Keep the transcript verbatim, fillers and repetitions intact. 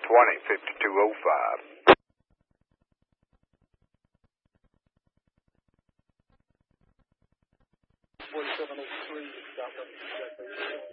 twenty, fifty-two oh five. forty-seven oh three, stop up.